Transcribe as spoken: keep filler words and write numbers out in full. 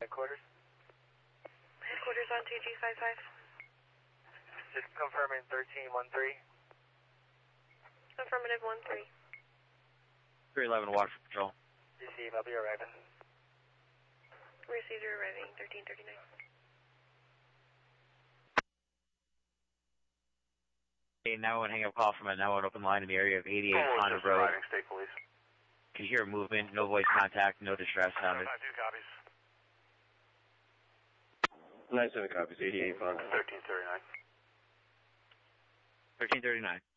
headquarters. Headquarters on two G five five. Just confirming thirteen one three. Affirmative one three. three eleven Water Patrol. Receive, I'll be arriving. Received, you're arriving, thirteen thirty-nine. A nine one one hang up call from a nine one one open line in the area of eighty-eight Honda Road. Arriving, State Police. Can hear movement, no voice contact, no distress sounded. Two copies. nine seven copies, eighty-eight Honda. thirteen thirty-nine. thirteen thirty-nine.